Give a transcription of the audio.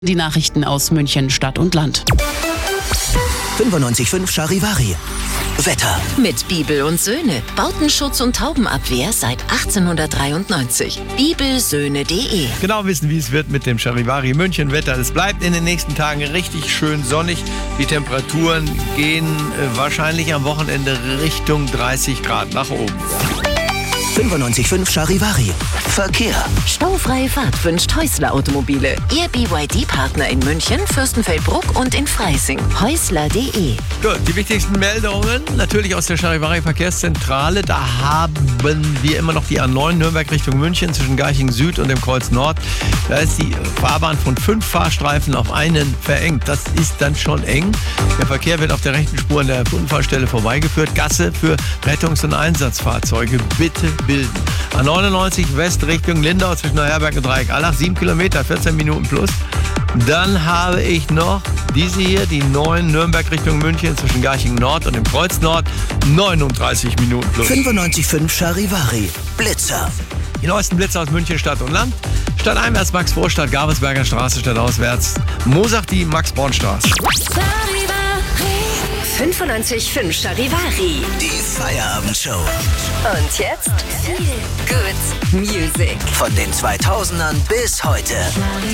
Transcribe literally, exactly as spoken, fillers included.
Die Nachrichten aus München, Stadt und Land. fünfundneunzig Komma fünf Charivari. Wetter. Mit Bibel und Söhne. Bautenschutz und Taubenabwehr seit achtzehnhundertdreiundneunzig. bibelsöhne punkt de. Genau wissen, wie es wird mit dem Charivari München Wetter. Es bleibt in den nächsten Tagen richtig schön sonnig. Die Temperaturen gehen äh, wahrscheinlich am Wochenende Richtung dreißig Grad nach oben. fünfundneunzig Komma fünf Charivari. Verkehr. Staufreie Fahrt wünscht Häusler Automobile. Ihr B Y D-Partner in München, Fürstenfeldbruck und in Freising. häusler punkt de. Gut, die wichtigsten Meldungen natürlich aus der Charivari Verkehrszentrale. Da haben wir immer noch die A neun Nürnberg Richtung München zwischen Garching Süd und dem Kreuz Nord. Da ist die Fahrbahn von fünf Fahrstreifen auf einen verengt. Das ist dann schon eng. Der Verkehr wird auf der rechten Spur an der Unfallstelle vorbeigeführt. Gasse für Rettungs- und Einsatzfahrzeuge bitte bilden. A neunundneunzig West Richtung Lindau zwischen Neuherberg und Dreieckallach, sieben Kilometer, vierzehn Minuten plus. Dann habe ich noch diese hier, die neun Nürnberg Richtung München zwischen Garching Nord und dem Kreuz Nord, neununddreißig Minuten plus. fünfundneunzig Komma fünf Charivari. Blitzer. Die neuesten Blitze aus München, Stadt und Land. Stadteinwärts Max Vorstadt, Gabelsberger Straße, stadtauswärts Moosach die Max-Born-Straße. fünfundneunzig Komma fünf Charivari. Die Feierabendshow. Und jetzt Feel Good Music. Von den zweitausendern bis heute.